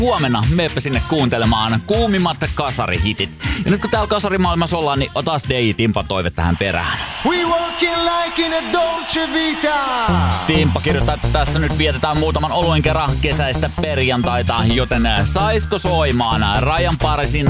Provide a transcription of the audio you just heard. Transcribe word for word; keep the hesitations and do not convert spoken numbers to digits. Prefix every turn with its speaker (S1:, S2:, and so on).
S1: huomenna meepä sinne kuuntelemaan kuumimmat kasarihitit. Ja nyt kun täällä kasarimaailmassa ollaan, niin otas D J Timpan toive tähän perään.
S2: We walking like in a Dolce Vita.
S1: Timppa kirjoittaa, että tässä nyt vietetään muutaman oluen kerran kesäistä perjantaita, joten saisko soimaan Ryan Parisin